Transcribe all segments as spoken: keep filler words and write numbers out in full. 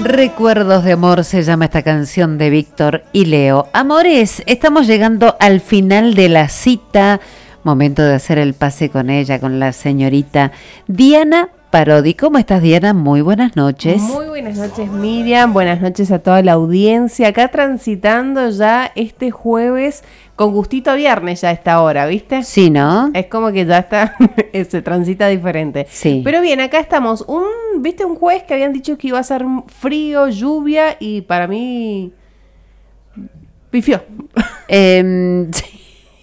Recuerdos de amor se llama esta canción de Víctor y Leo. Amores, estamos llegando al final de la cita. Momento de hacer el pase con ella, con la señorita Diana Parodi. ¿Cómo estás, Diana? Muy buenas noches. Muy buenas noches, Miriam. Buenas noches a toda la audiencia. Acá transitando ya este jueves con gustito a viernes ya a esta hora, ¿viste? Sí, ¿no? Es como que ya está, se transita diferente. Sí. Pero bien, acá estamos. Un, ¿viste? Un jueves que habían dicho que iba a ser frío, lluvia y para mí pifió. Eh, sí.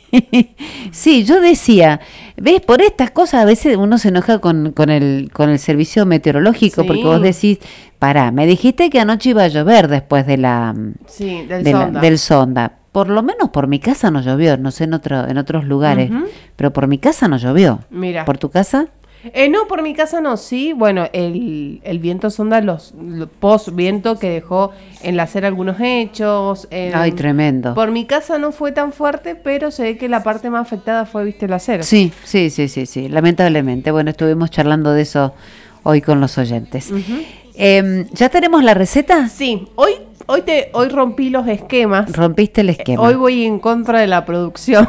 Sí, yo decía, ¿ves? Por estas cosas a veces uno se enoja con, con, el, con el servicio meteorológico, Sí. porque vos decís, pará, me dijiste que anoche iba a llover después de la, Sí, del de la- sonda. del sonda. Por lo menos por mi casa no llovió, no sé en, otro, en otros lugares, Ujú. pero por mi casa no llovió. Mira. ¿Por tu casa? Eh, no, por mi casa no, sí. Bueno, el, el viento sonda, los, los post-viento que dejó enlacer algunos hechos. en- Ay, tremendo. Por mi casa no fue tan fuerte, pero se ve que la parte más afectada fue, viste, el acero. Sí, sí, sí, sí, sí, lamentablemente. Bueno, estuvimos charlando de eso hoy con los oyentes. Ujú. Eh, ¿Ya tenemos la receta? Sí, hoy, hoy, te, hoy rompí los esquemas. Rompiste el esquema. Hoy voy en contra de la producción.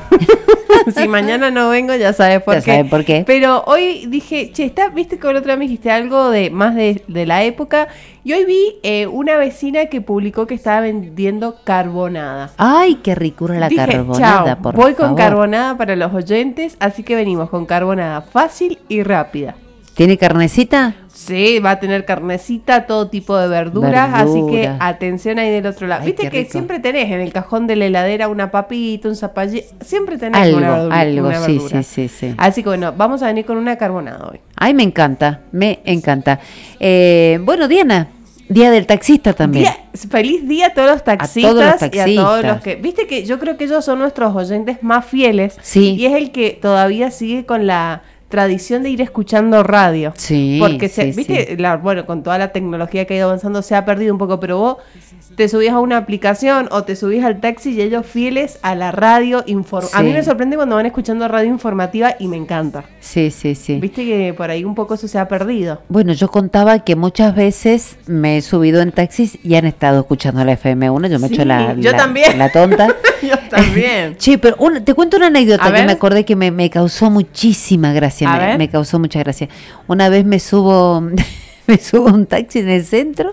Si mañana no vengo, ya sabes por Ya qué. saben por qué. Pero hoy dije, che, está, viste que el otro día me dijiste algo de más de, de la época. Y hoy vi eh, una vecina que publicó que estaba vendiendo carbonada. Ay, qué ricura la Dije, carbonada, chao, por voy favor. con carbonada para los oyentes, así que venimos con carbonada fácil y rápida. ¿Tiene carnecita? Sí, va a tener carnecita, todo tipo de verduras, así que Verduras. atención ahí del otro lado. Ay, Viste qué que rico. siempre tenés en el cajón de la heladera una papita, un zapallito, siempre tenés Algo, una verdura. algo, una sí, verdura. sí, sí, sí. Así que bueno, vamos a venir con una carbonada hoy. Ay, me encanta, me encanta. Eh, bueno, Diana, Día del Taxista también. Día- feliz día a todos los taxistas, todos los y a todos taxistas. los que... Viste que yo creo que ellos son nuestros oyentes más fieles. Sí. Y es el que todavía sigue con la tradición de ir escuchando radio. Sí, Porque, se, sí, viste, sí. La, bueno, con toda la tecnología que ha ido avanzando se ha perdido un poco, pero vos te subís a una aplicación o te subís al taxi y ellos fieles a la radio. Inform A Sí. mí me sorprende cuando van escuchando radio informativa y me encanta. Sí, sí, sí. Viste que por ahí un poco eso se ha perdido. Bueno, yo contaba que muchas veces me he subido en taxis y han estado escuchando la F M uno. Yo me he Sí, hecho la, yo la- también. la tonta. Yo también. Sí, pero una- te cuento una anécdota A que ver. me acordé que me, me causó muchísima gracia. A Me, ver. me causó mucha gracia. Una vez me subo, me subo a un taxi en el centro,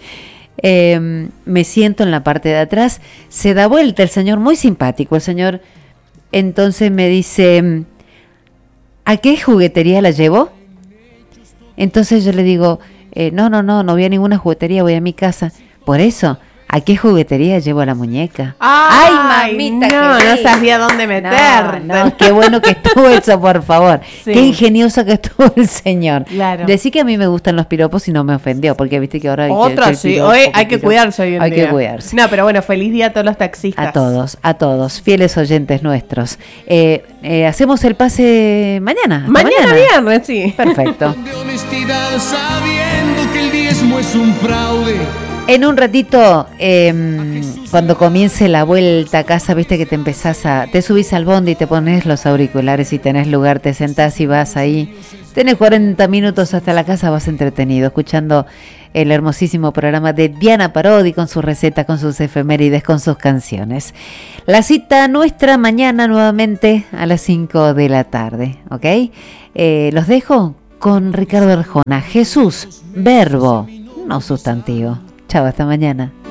eh, me siento en la parte de atrás, se da vuelta el señor, muy simpático el señor, entonces me dice, ¿a qué juguetería la llevo? Entonces yo le digo, eh, no, no, no, no voy a ninguna juguetería, voy a mi casa. Por eso, ¿a qué juguetería llevo a la muñeca? Ay, mamita no, no querida! sabía dónde meterte. No, no, qué bueno que estuvo eso, por favor. Sí. Qué ingenioso que estuvo el señor. Claro. Decí que a mí me gustan los piropos y no me ofendió, porque viste que ahora hay que- Otra, que el sí. piropo, Hoy que hay que piropo. cuidarse hoy en Hay día. que cuidarse. No, pero bueno, feliz día a todos los taxistas. A todos, a todos, fieles oyentes nuestros. Eh, eh, hacemos el pase mañana. hasta Mañana, viernes, sí. Perfecto. De honestidad, sabiendo que el diezmo es un fraude. En un ratito, eh, cuando comience la vuelta a casa, viste que te empezás a... Te subís al bondi y te pones los auriculares y tenés lugar, te sentás y vas ahí. Tenés cuarenta minutos hasta la casa, vas entretenido, escuchando el hermosísimo programa de Diana Parodi con sus recetas, con sus efemérides, con sus canciones. La cita nuestra mañana nuevamente a las cinco de la tarde, ¿ok? Eh, los dejo con Ricardo Arjona. Jesús, verbo, no sustantivo. Chao, hasta mañana.